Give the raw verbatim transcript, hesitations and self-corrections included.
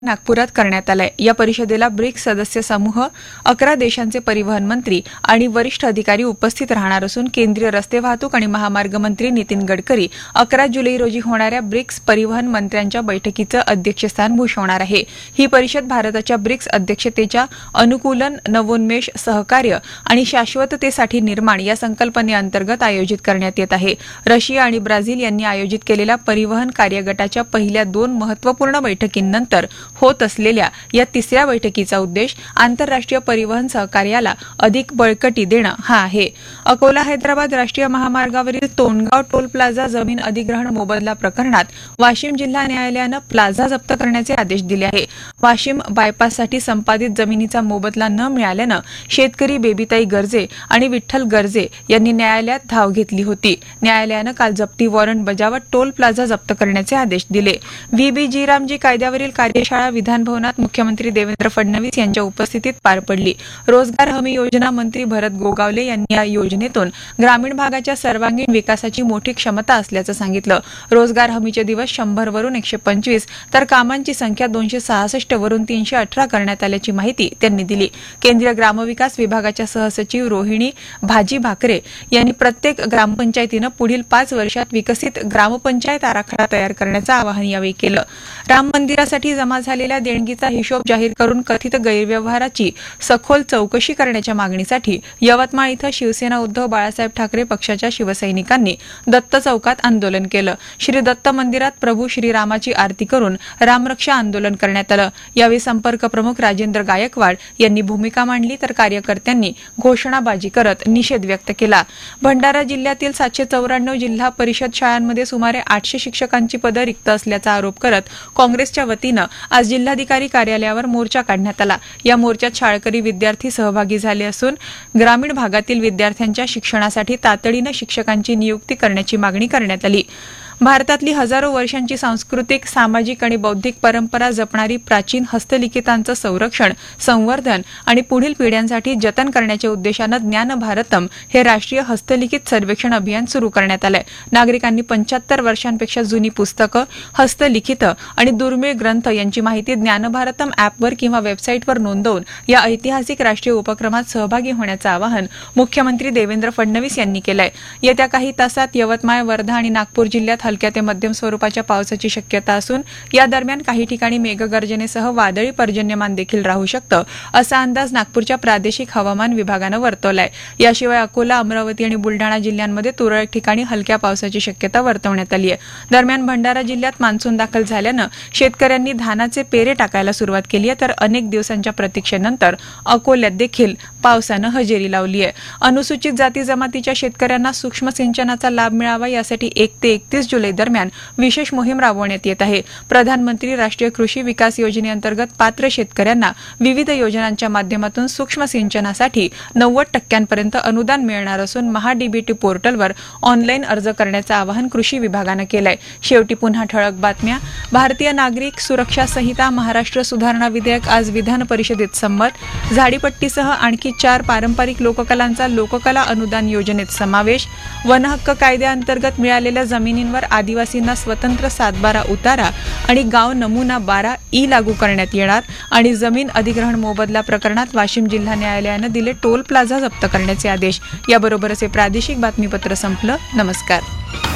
नागपुरात करण्यात आलाय। या परिषदेला ब्रिक्स सदस्य समूह, अकरा देशांचे परिवहन मंत्री आणि वरिष्ठ अधिकारी उपस्थित राहणार असून केंद्रीय रस्ते वाहतूक आणि महामार्ग मंत्री नितीन गडकरी अकरा जुलै रोजी होणाऱ्या ब्रिक्स परिवहन मंत्र्यांच्या बैठकीचं अध्यक्षस्थान भूषवणार आहे। ही परिषद भारताच्या ब्रिक्स अध्यक्षतेच्या अनुकूलन, नवोन्मेष, सहकार्य आणि शाश्वततेसाठी निर्माण या संकल्पनेअंतर्गत आयोजित करण्यात येत आहे। रशिया आणि ब्राझील यांनी आयोजित केलेल्या परिवहन कार्यगटाच्या पहिल्या दोन महत्त्वपूर्ण बैठकींनंतर होत असलेल्या या तिसऱ्या बैठकीचा उद्देश आंतरराष्ट्रीय परिवहन सहकार्याला अधिक बळकटी देणं हा आहे। अकोला हैदराबाद राष्ट्रीय महामार्गावरील तोंडगाव टोल प्लाझा जमीन अधिग्रहण मोबदला प्रकरणात वाशिम जिल्हा न्यायालयानं प्लाझा जप्त करण्याचे आदेश दिले आहे। वाशिम बायपाससाठी संपादित जमिनीचा मोबदला न मिळाल्यानं शेतकरी बेबीताई गर्जे आणि विठ्ठल गर्जे यांनी न्यायालयात धाव घेतली होती। न्यायालयानं काल जप्ती वॉरंट बजावत टोल प्लाझा जप्त करण्याचे आदेश दिले। व्ही जी रामजी कायद्यावरील कार्यशाळा विधान भवनात मुख्यमंत्री देवेंद्र फडणवीस यांच्या उपस्थितीत पार पडली। रोजगार हमी योजना मंत्री भरत गोगावले यांनी या योजनेतून ग्रामीण भागाच्या सर्वांगीण विकासाची मोठी क्षमता असल्याचं सांगितलं। रोजगार हमीचे दिवस शंभर वरून एकशे पंचवीस तर कामांची संख्या दोनशे सहासष्ट वरून तीनशे अठरा करण्यात आल्याची माहिती त्यांनी दिली। केंद्रीय ग्रामविकास विभागाच्या सहसचिव रोहिणी भाजी भाकरे यांनी प्रत्येक ग्रामपंचायतीनं पुढील पाच वर्षात विकसित ग्रामपंचायत आराखडा तयार करण्याचं आवाहन यावेळी केलं। राम मंदिरासाठी जमा झालेल्या देणगीचा हिशोब जाहीर करून कथित गैरव्यवहाराची सखोल चौकशी करण्याच्या मागणीसाठी यवतमाळ इथं शिवसेना उद्धव बाळासाहेब ठाकरे पक्षाच्या शिवसैनिकांनी दत्त चौकात आंदोलन केलं। श्री दत्त मंदिरात प्रभू श्रीरामाची आरती करून रामरक्षा आंदोलन करण्यात आलं। यावेळी संपर्क प्रमुख राजेंद्र गायकवाड यांनी भूमिका मांडली तर कार्यकर्त्यांनी घोषणाबाजी करत निषेध व्यक्त केला। भंडारा जिल्ह्यातील सातशे चौऱ्याण्णव जिल्हा परिषद शाळांमध्ये सुमारे आठशे शिक्षकांची पदं रिक्त असल्याचा आरोप करत काँग्रेसच्या वतीनं आज जिल्हाधिकारी कार्यालयावर मोर्चा काढण्यात आला। या मोर्चात शाळकरी विद्यार्थी सहभागी झाले असून ग्रामीण भागातील विद्यार्थ्यांच्या शिक्षणासाठी तातडीनं शिक्षकांची नियुक्ती करण्याची मागणी करण्यात आली। भारतातली हजारो वर्षांची सांस्कृतिक, सामाजिक आणि बौद्धिक परंपरा जपणारी प्राचीन हस्तलिखितांचं संरक्षण, संवर्धन आणि पुढील पिढ्यांसाठी जतन करण्याच्या उद्देशानं ज्ञान भारतम हे राष्ट्रीय हस्तलिखित सर्वेक्षण अभियान सुरू करण्यात आलंय। नागरिकांनी पंच्याहत्तर वर्षांपेक्षा जुनी पुस्तकं, हस्तलिखित आणि दुर्मिळ ग्रंथ यांची माहिती ज्ञान भारतम ॲपवर किंवा वेबसाईटवर नोंदवून या ऐतिहासिक राष्ट्रीय उपक्रमात सहभागी होण्याचं आवाहन मुख्यमंत्री देवेंद्र फडणवीस यांनी केलंय। येत्या काही तासात यवतमाळ, वर्धा आणि नागपूर जिल्ह्यात हलक्या ते मध्यम स्वरूपाच्या पावसाची शक्यता असून या दरम्यान काही ठिकाणी मेघगर्जनेसह वादळी पर्जन्यमान देखील राहू शकतं असा अंदाज नागपूरच्या प्रादेशिक हवामान विभागानं वर्तवलाय। याशिवाय अकोला, अमरावती आणि बुलढाणा जिल्ह्यांमध्ये तुरळक ठिकाणी हलक्या पावसाची शक्यता वर्तवण्यात आली आहे। दरम्यान भंडारा जिल्ह्यात मान्सून दाखल झाल्यानं शेतकऱ्यांनी धानाचे पेरे टाकायला सुरुवात केली आहे तर अनेक दिवसांच्या प्रतीक्षेनंतर अकोल्यात देखील पावसानं हजेरी लावली आहे। अनुसूचित जाती जमातीच्या शेतकऱ्यांना सूक्ष्म सिंचनाचा लाभ मिळावा यासाठी एक ते एकतीस जुलै दरम्यान विशेष मोहीम राबवण्यात येत आहे। प्रधानमंत्री राष्ट्रीय कृषी विकास योजनेअंतर्गत पात्र शेतकऱ्यांना विविध योजनांच्या माध्यमातून सूक्ष्म सिंचनासाठी नव्वद टक्क्यांपर्यंत अनुदान मिळणार असून महाडीबीटी पोर्टलवर ऑनलाईन अर्ज करण्याचं आवाहन कृषी विभागानं केलंय। शेवटी पुन्हा ठळक बातम्या। भारतीय नागरिक सुरक्षा संहिता महाराष्ट्र सुधारणा विधेयक आज विधान परिषदेत संमत। झाडीपट्टीसह आणखी चार पारंपरिक लोककलांचा लोककला अनुदान योजनेत समावेश। वनहक्क कायद्याअंतर्गत मिळालेल्या जमिनींवर आदिवासींना स्वतंत्र सातबारा उतारा आणि गाव नमुना बारा ई लागू करण्यात येणार आणि जमीन अधिग्रहण मोबदला प्रकरणात वाशिम जिल्हा न्यायालयानं दिले टोल प्लाझा जप्त करण्याचे आदेश। याबरोबरच हे प्रादेशिक बातमीपत्र संपलं। नमस्कार।